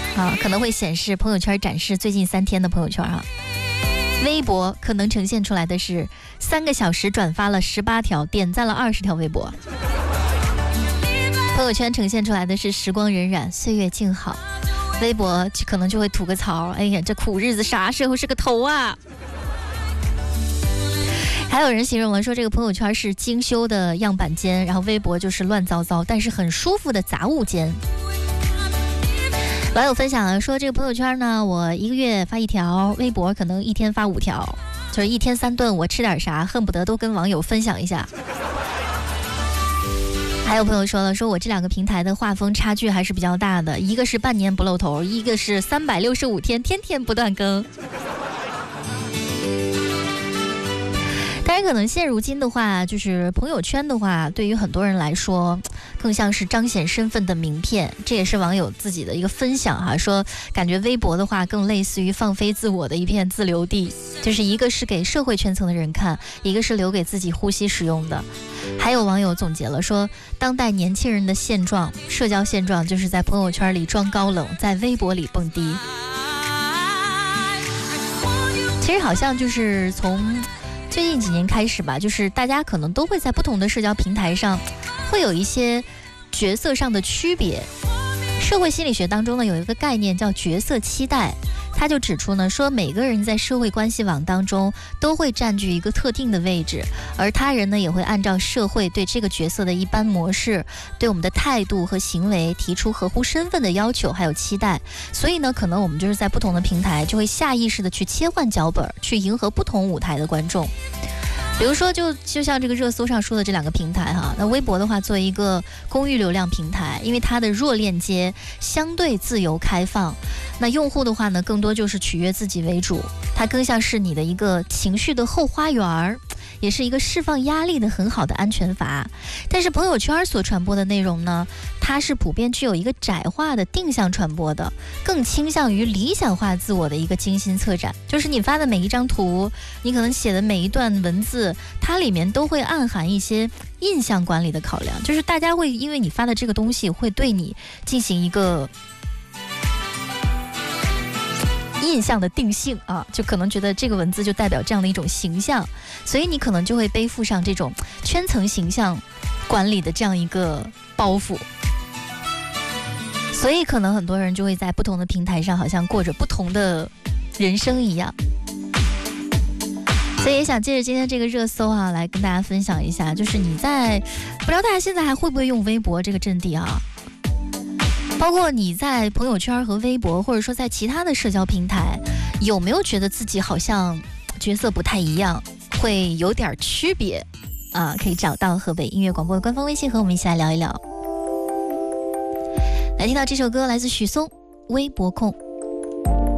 啊，可能会显示朋友圈展示最近3天的朋友圈啊。微博可能呈现出来的是3个小时转发了18条，点赞了20条微博。朋友圈呈现出来的是时光荏苒，岁月静好。微博可能就会吐个槽，哎呀，这苦日子啥时候是个头啊？还有人形容了说，这个朋友圈是精修的样板间，然后微博就是乱糟糟但是很舒服的杂物间。网友分享了说，这个朋友圈呢，我1个月发1条，微博可能1天发5条，就是1天3顿，我吃点啥，恨不得都跟网友分享一下。还有朋友说了，说我这2个平台的画风差距还是比较大的，一个是半年不露头，一个是365天，天天不断更。当然可能现如今的话，就是朋友圈的话，对于很多人来说更像是彰显身份的名片，这也是网友自己的一个分享哈，说感觉微博的话更类似于放飞自我的一片自留地，就是一个是给社会圈层的人看，一个是留给自己呼吸使用的。还有网友总结了说，当代年轻人的现状，社交现状就是在朋友圈里装高冷，在微博里蹦迪。其实好像就是从最近几年开始吧，就是大家可能都会在不同的社交平台上会有一些角色上的区别。社会心理学当中呢，有一个概念叫角色期待，他就指出呢，说每个人在社会关系网当中都会占据一个特定的位置，而他人呢也会按照社会对这个角色的一般模式，对我们的态度和行为提出合乎身份的要求还有期待。所以呢，可能我们就是在不同的平台就会下意识的去切换脚本，去迎合不同舞台的观众。比如说就像这个热搜上说的这2个平台哈，那微博的话作为一个公域流量平台，因为它的弱链接相对自由开放，那用户的话呢更多就是取悦自己为主，它更像是你的一个情绪的后花园，也是一个释放压力的很好的安全阀。但是朋友圈所传播的内容呢，它是普遍具有一个窄化的定向传播的，更倾向于理想化自我的一个精心策展，就是你发的每一张图，你可能写的每一段文字，它里面都会暗含一些印象管理的考量，就是大家会因为你发的这个东西会对你进行一个印象的定性啊，就可能觉得这个文字就代表这样的一种形象，所以你可能就会背负上这种圈层形象管理的这样一个包袱，所以可能很多人就会在不同的平台上好像过着不同的人生一样。所以也想借着今天这个热搜啊，来跟大家分享一下，就是你在不知道大家现在还会不会用微博这个阵地啊，包括你在朋友圈和微博，或者说在其他的社交平台，有没有觉得自己好像角色不太一样，会有点区别啊？可以找到河北音乐广播的官方微信和我们一起来聊一聊。来听到这首歌来自许嵩，微博控。